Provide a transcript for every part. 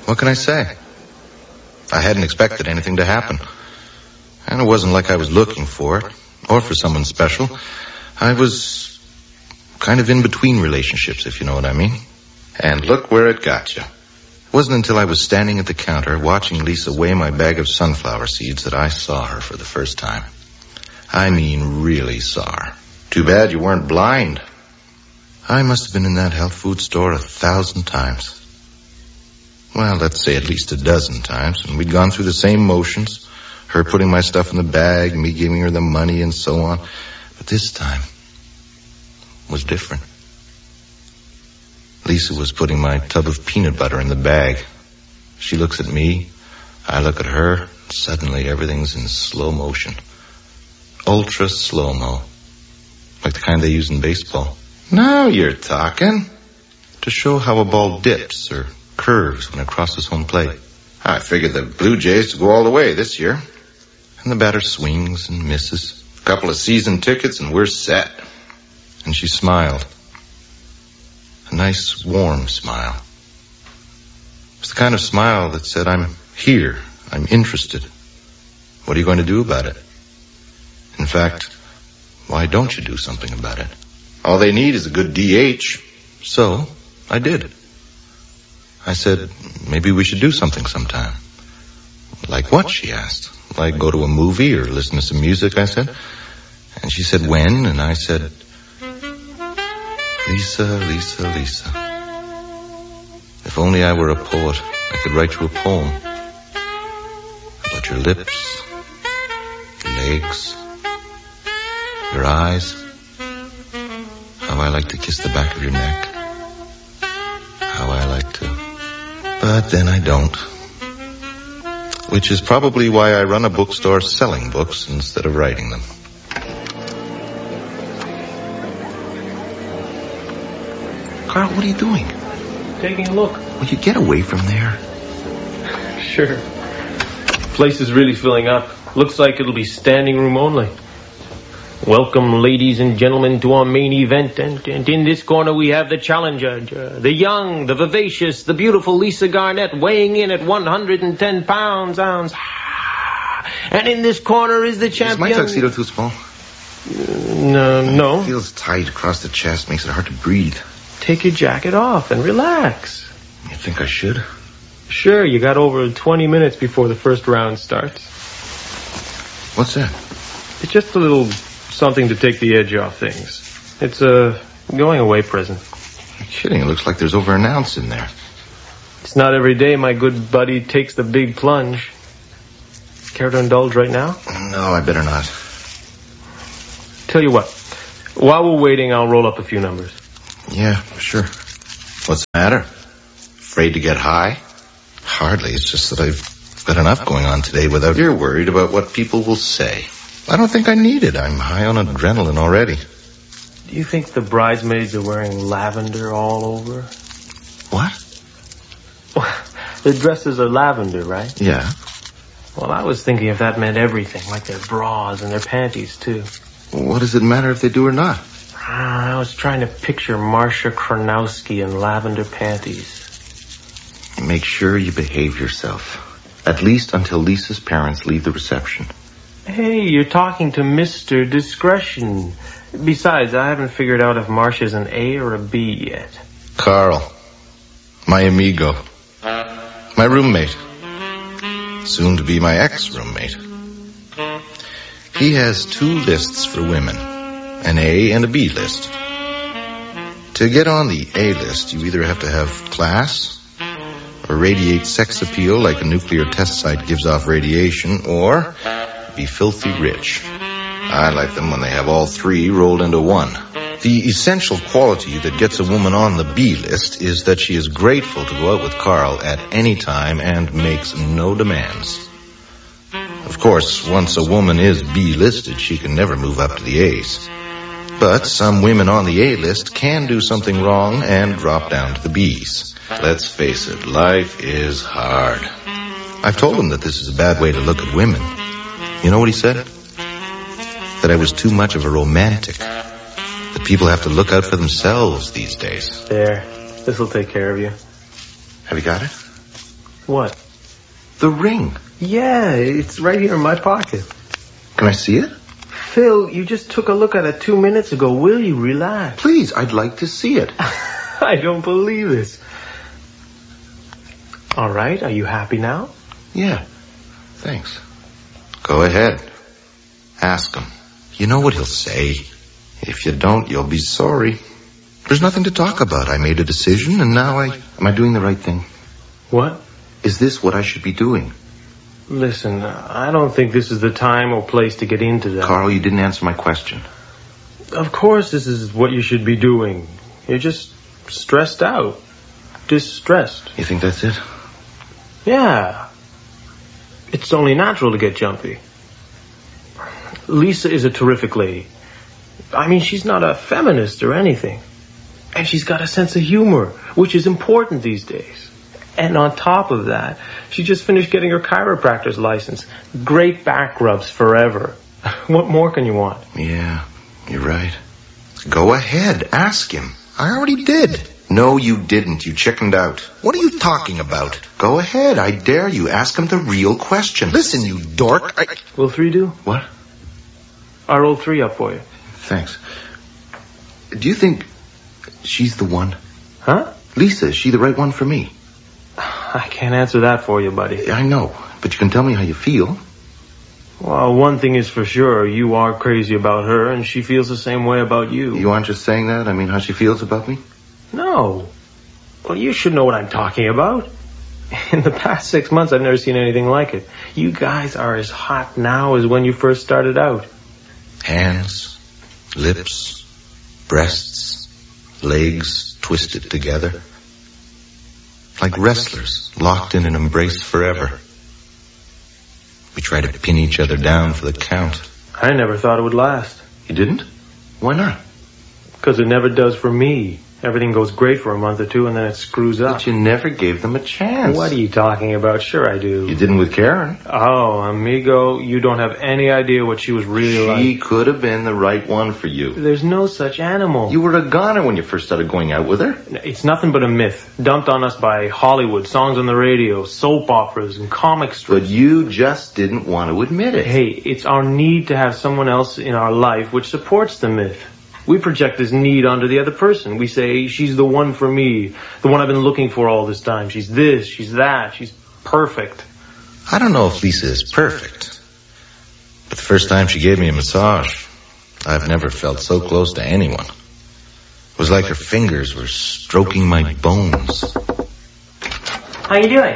What can I say? I hadn't expected anything to happen. And it wasn't like I was looking for it, or for someone special. I was kind of in between relationships, if you know what I mean. And look where it got you. It wasn't until I was standing at the counter watching Lisa weigh my bag of sunflower seeds that I saw her for the first time. I mean, really saw her. Too bad you weren't blind. I must have been in that health food store 1,000 times. Well, let's say at least 12 times, and we'd gone through the same motions. Her putting my stuff in the bag, me giving her the money, and so on. But this time was different. Lisa was putting my tub of peanut butter in the bag. She looks at me, I look at her. Suddenly everything's in slow motion. Ultra slow-mo. Like the kind they use in baseball. Now you're talking. To show how a ball dips or curves when it crosses home plate. I figured the Blue Jays to go all the way this year. And the batter swings and misses. A couple of season tickets and we're set. And she smiled. A nice, warm smile. It was the kind of smile that said, I'm here. I'm interested. What are you going to do about it? In fact, why don't you do something about it? All they need is a good DH. So, I did. I said, maybe we should do something sometime. Like what, she asked. Like go to a movie or listen to some music, I said. And she said, when? And I said, Lisa, Lisa, Lisa. If only I were a poet, I could write you a poem. About your lips, your legs, your eyes. How I like to kiss the back of your neck. How I like to. But then I don't. Which is probably why I run a bookstore selling books instead of writing them. Carl, what are you doing? Taking a look. Will you get away from there? Sure. Place is really filling up. Looks like it'll be standing room only. Welcome, ladies and gentlemen, to our main event. And in this corner we have the challenger, the young, the vivacious, the beautiful Lisa Garnett, weighing in at 110 pounds. And in this corner is the champion. Is my tuxedo too small? No. It feels tight across the chest, makes it hard to breathe. Take your jacket off and relax. You think I should? Sure, you got over 20 minutes before the first round starts. What's that? It's just a little something to take the edge off things. It's a going away present. You're kidding. It looks like there's over an ounce in there. It's not every day my good buddy takes the big plunge. Care to indulge right now? No, I better not. Tell you what. While we're waiting, I'll roll up a few numbers. Yeah, sure. What's the matter? Afraid to get high? Hardly. It's just that I've got enough going on today without... You're worried about what people will say. I don't think I need it. I'm high on adrenaline already. Do you think the bridesmaids are wearing lavender all over? What? Their dresses are lavender, right? Yeah. Well, I was thinking if that meant everything, like their bras and their panties, too. What does it matter if they do or not? I was trying to picture Marcia Kronowski in lavender panties. Make sure you behave yourself. At least until Lisa's parents leave the reception. Hey, you're talking to Mr. Discretion. Besides, I haven't figured out if Marcia's an A or a B yet. Carl. My amigo. My roommate. Soon to be my ex-roommate. He has 2 lists for women. An A and a B list. To get on the A list, you either have to have class, or radiate sex appeal like a nuclear test site gives off radiation, or be filthy rich. I like them when they have all 3 rolled into one. The essential quality that gets a woman on the B list is that she is grateful to go out with Carl at any time and makes no demands. Of course, once a woman is B-listed, she can never move up to the A's. But some women on the A list can do something wrong and drop down to the B's. Let's face it, life is hard. I've told him that this is a bad way to look at women. You know what he said? That I was too much of a romantic. That people have to look out for themselves these days. There. This'll take care of you. Have you got it? What? The ring. Yeah, it's right here in my pocket. Can I see it? Phil, you just took a look at it 2 minutes ago. Will you relax? Please, I'd like to see it. I don't believe this. All right, are you happy now? Yeah, thanks. Go ahead. Ask him. You know what he'll say. If you don't, you'll be sorry. There's nothing to talk about. I made a decision, and now Am I doing the right thing? What? Is this what I should be doing? Listen, I don't think this is the time or place to get into that. Carl, you didn't answer my question. Of course this is what you should be doing. You're just stressed out. Distressed. You think that's it? Yeah. It's only natural to get jumpy. Lisa is a terrific lady. I mean, she's not a feminist or anything. And she's got a sense of humor, which is important these days. And on top of that, she just finished getting her chiropractor's license. Great back rubs forever. What more can you want? Yeah, you're right. Go ahead, ask him. I already did. No, you didn't. You chickened out. What are you talking about? Go ahead, I dare you. Ask him the real question. Listen, you dork. Will 3 do? What? I'll roll 3 up for you. Thanks. Do you think she's the one? Huh? Lisa, is she the right one for me? I can't answer that for you, buddy. I know, but you can tell me how you feel. Well, one thing is for sure. You are crazy about her, and she feels the same way about you. You aren't just saying that? I mean, how she feels about me? No. Well, you should know what I'm talking about. In the past 6 months, I've never seen anything like it. You guys are as hot now as when you first started out. Hands, lips, breasts, legs twisted together. Like wrestlers locked in an embrace forever. We try to pin each other down for the count. I never thought it would last. You didn't? Why not? Because it never does for me. Everything goes great for a month or two and then it screws up. But you never gave them a chance. What are you talking about? Sure I do. You didn't with Karen. Oh, amigo, you don't have any idea what she was really like. She could have been the right one for you. There's no such animal. You were a goner when you first started going out with her. It's nothing but a myth, dumped on us by Hollywood, songs on the radio, soap operas, and comic strips. But you just didn't want to admit it. Hey, it's our need to have someone else in our life which supports the myth. We project this need onto the other person. We say, she's the one for me, the one I've been looking for all this time. She's this, she's that, she's perfect. I don't know if Lisa is perfect. But the first time she gave me a massage, I've never felt so close to anyone. It was like her fingers were stroking my bones. How you doing?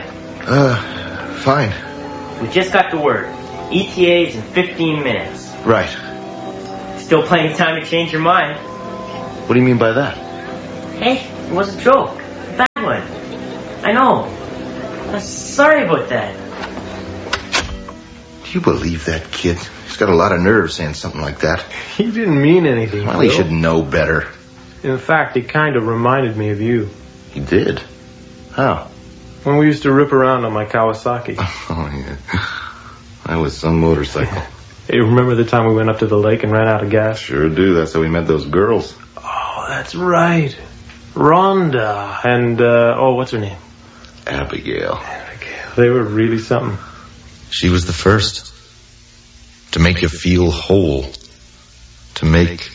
Fine. We just got the word. ETA is in 15 minutes. Right. Still plenty of time to change your mind. What do you mean by that? Hey, it was a joke. A bad one. I know. I'm sorry about that. Do you believe that kid? He's got a lot of nerve saying something like that. He didn't mean anything. Well, he should know better. In fact, he kind of reminded me of you. He did? How? When we used to rip around on my Kawasaki. Oh, yeah. I was some motorcycle. Hey, remember the time we went up to the lake and ran out of gas? Sure do. That's how we met those girls. Oh, that's right. Rhonda and, what's her name? Abigail. They were really something. She was the first to make you feel whole. To make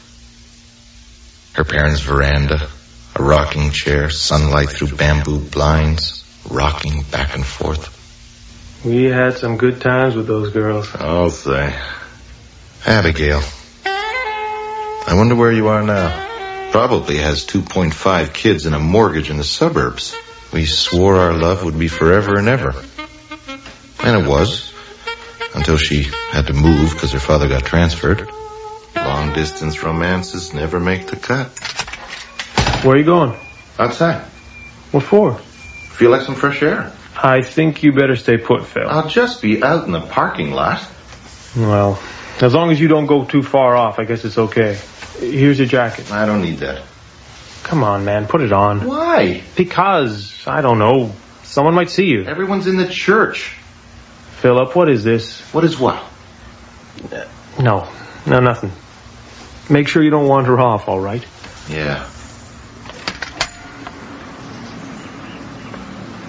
her parents' veranda, a rocking chair, sunlight through bamboo blinds, rocking back and forth. We had some good times with those girls. I'll say. Abigail. I wonder where you are now. Probably has 2.5 kids and a mortgage in the suburbs. We swore our love would be forever and ever. And it was. Until she had to move because her father got transferred. Long distance romances never make the cut. Where are you going? Outside. What for? Feel like some fresh air. I think you better stay put, Phil. I'll just be out in the parking lot. Well, as long as you don't go too far off, I guess it's okay. Here's your jacket. I don't need that. Come on, man, put it on. Why? Because, I don't know, someone might see you. Everyone's in the church. Philip, what is this? What is what? No, nothing. Make sure you don't wander off, all right? Yeah. He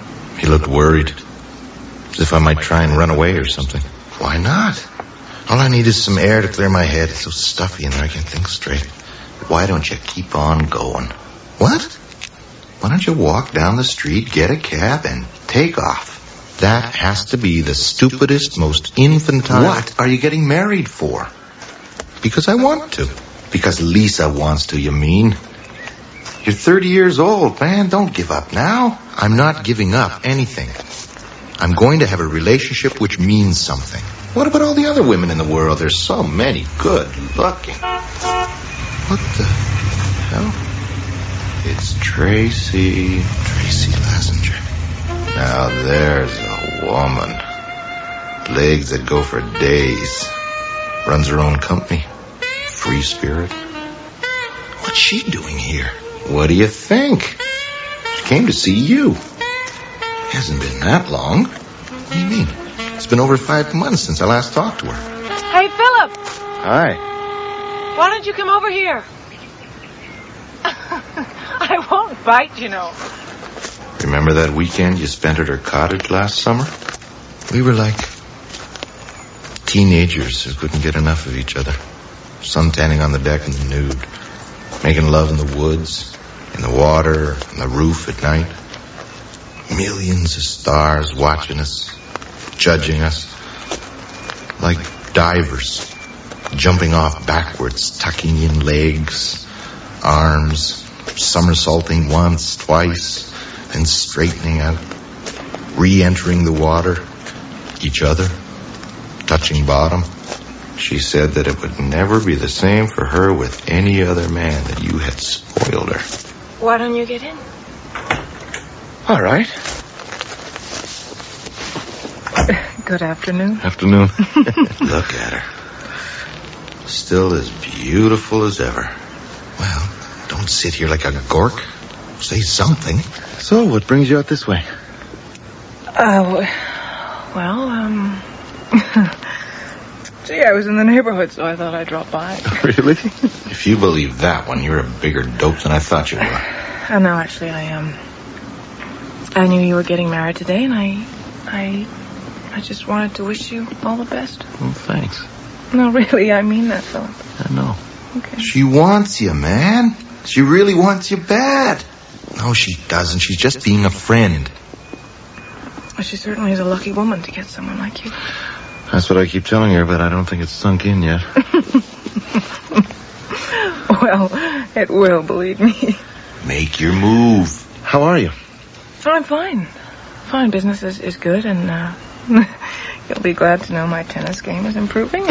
He looked worried, as if I might try and run away or something. Why not? All I need is some air to clear my head. It's so stuffy in there I can't think straight. Why don't you keep on going? What? Why don't you walk down the street, get a cab, and take off? That has to be the stupidest, most infantile... What are you getting married for? Because I want to. Because Lisa wants to, you mean? You're 30 years old, man. Don't give up now. I'm not giving up anything. I'm going to have a relationship which means something. What about all the other women in the world? There's so many good looking. What the hell? It's Tracy. Tracy Lassinger. Now there's a woman. Legs that go for days. Runs her own company. Free spirit. What's she doing here? What do you think? She came to see you. Hasn't been that long. What do you mean? It's been over 5 months since I last talked to her. Hey, Philip! Hi. Why don't you come over here? I won't bite, you know. Remember that weekend you spent at her cottage last summer? We were like teenagers who couldn't get enough of each other. Suntanning on the deck in the nude. Making love in the woods, in the water, on the roof at night. Millions of stars watching us, judging us. Like divers, jumping off backwards, tucking in legs, arms, somersaulting once, twice, then straightening out, re-entering the water, each other, touching bottom. She said that it would never be the same for her with any other man, that you had spoiled her. Why don't you get in? All right. Good afternoon. Afternoon. Look at her. Still as beautiful as ever. Well, don't sit here like a gork. Say something. So, what brings you out this way? Gee, I was in the neighborhood, so I thought I'd drop by. Really? If you believe that one, you're a bigger dope than I thought you were. No, actually, I knew you were getting married today, and I just wanted to wish you all the best. Well, thanks. No, really, I mean that, Philip. I know. Okay. She wants you, man. She really wants you bad. No, she doesn't. She's just being a friend. Well, she certainly is a lucky woman to get someone like you. That's what I keep telling her, but I don't think it's sunk in yet. Well, it will, believe me. Make your move. How are you? I'm fine. Fine. Business is good, and you'll be glad to know my tennis game is improving.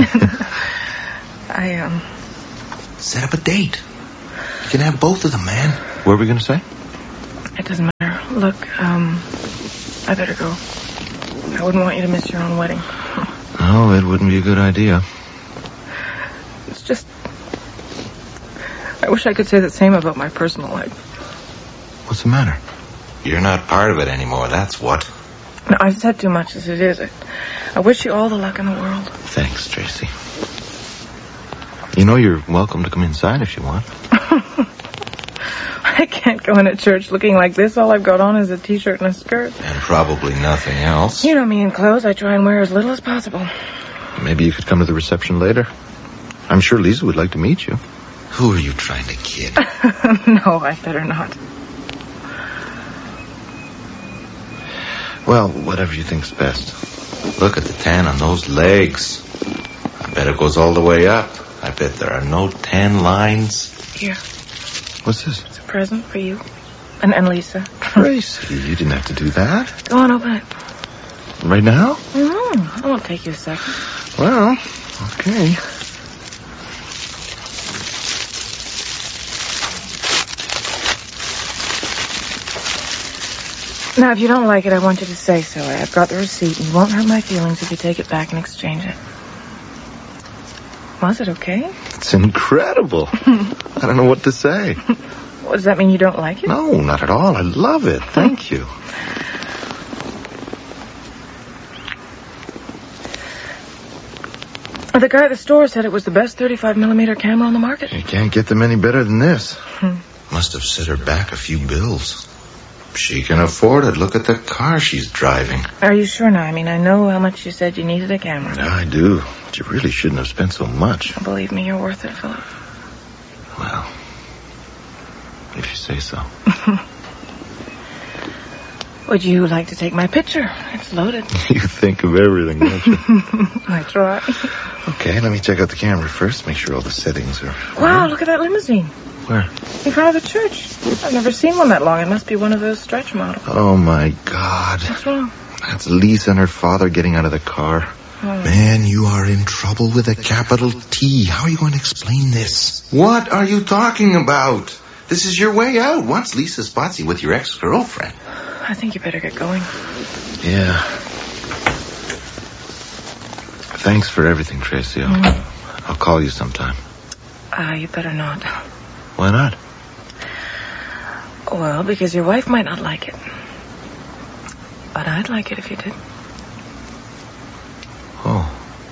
Set up a date. You can have both of them, man. What are we going to say? It doesn't matter. Look, I better go. I wouldn't want you to miss your own wedding. No, it wouldn't be a good idea. It's just... I wish I could say the same about my personal life. What's the matter? You're not part of it anymore, that's what. No, I've said too much as it is. I wish you all the luck in the world. Thanks, Tracy. You know you're welcome to come inside if you want. I can't go into church looking like this. All I've got on is a t-shirt and a skirt. And probably nothing else. You know me in clothes. I try and wear as little as possible. Maybe you could come to the reception later. I'm sure Lisa would like to meet you. Who are you trying to kid? No, I better not. Well, whatever you think's best. Look at the tan on those legs. I bet it goes all the way up. I bet there are no tan lines. Here. What's this? It's a present for you. And Lisa. Tracy, you didn't have to do that. Go on, open it. Right now? It won't take you a second. Well, okay. Now, if you don't like it, I want you to say so. I've got the receipt, and you won't hurt my feelings if you take it back and exchange it. Was it okay? It's incredible. I don't know what to say. What, does that mean you don't like it? No, not at all. I love it. Thank you. The guy at the store said it was the best 35mm camera on the market. You can't get them any better than this. Must have set her back a few bills. She can afford it. Look at the car she's driving. Are you sure now? I mean, I know how much you said you needed a camera. Yeah, I do. But you really shouldn't have spent so much. Believe me, you're worth it, Philip. Well, if you say so. Would you like to take my picture? It's loaded. You think of everything, don't you? I try. Okay, let me check out the camera first. Make sure all the settings are... Wow, look at that limousine. Where? In front of the church. I've never seen one that long. It must be one of those stretch models. Oh, my God. What's wrong? That's Lisa and her father getting out of the car. Oh. Man, you are in trouble with a capital T. How are you going to explain this? What are you talking about? This is your way out. Once Lisa spots you with your ex-girlfriend. I think you better get going. Yeah. Thanks for everything, Tracy. I'll call you sometime. You better not. Why not? Well, because your wife might not like it. But I'd like it if you did. Oh.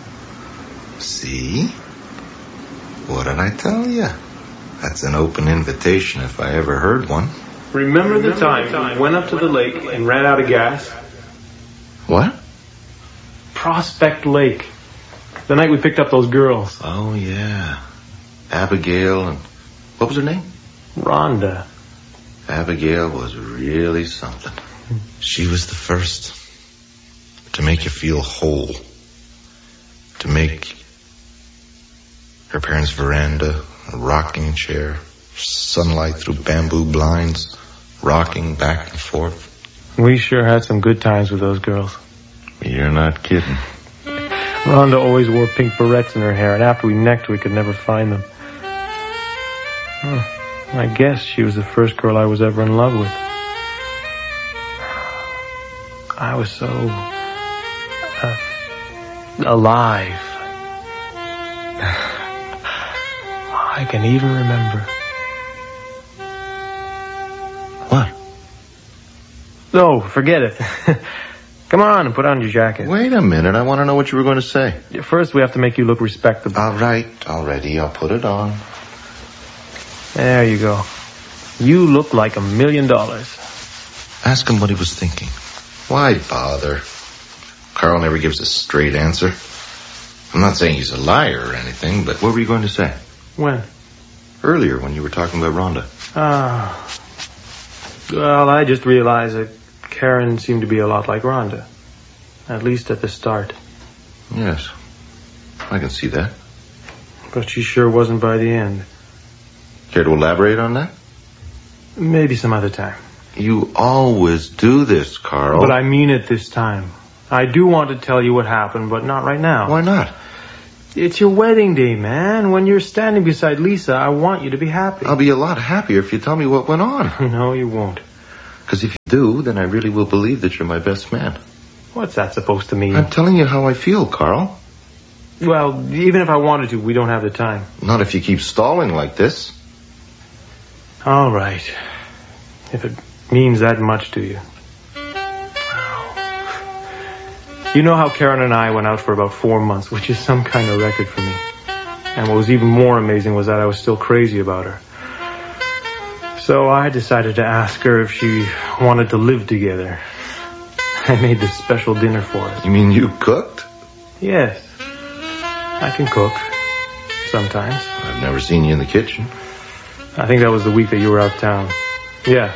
See? What did I tell you? That's an open invitation if I ever heard one. Remember the time we went up to the lake and ran out of gas? What? Prospect Lake. The night we picked up those girls. Oh, yeah. Abigail and... What was her name? Rhonda. Abigail was really something. She was the first to make you feel whole. To make her parents' veranda, a rocking chair, sunlight through bamboo blinds, rocking back and forth. We sure had some good times with those girls. You're not kidding. Rhonda always wore pink barrettes in her hair, and after we necked her, we could never find them. I guess she was the first girl I was ever in love with. I was so... alive. I can even remember. What? No, forget it. Come on and put on your jacket. Wait a minute. I want to know what you were going to say. First, we have to make you look respectable. All right. Already. I'll put it on. There you go. You look like $1 million. Ask him what he was thinking. Why bother? Carl never gives a straight answer. I'm not saying he's a liar or anything, but what were you going to say? When? Earlier, when you were talking about Rhonda. Well, I just realized that Karen seemed to be a lot like Rhonda. At least at the start. Yes. I can see that. But she sure wasn't by the end. Care to elaborate on that? Maybe some other time. You always do this, Carl. But I mean it this time. I do want to tell you what happened, but not right now. Why not? It's your wedding day, man. When you're standing beside Lisa, I want you to be happy. I'll be a lot happier if you tell me what went on. No, you won't. Because if you do, then I really will believe that you're my best man. What's that supposed to mean? I'm telling you how I feel, Carl. Well, even if I wanted to, we don't have the time. Not if you keep stalling like this. All right. If it means that much to you. You know how Karen and I went out for about 4 months, which is some kind of record for me. And what was even more amazing was that I was still crazy about her. So I decided to ask her if she wanted to live together. I made this special dinner for us. You mean you cooked? Yes. I can cook. Sometimes. I've never seen you in the kitchen. I think that was the week that you were out of town. Yeah.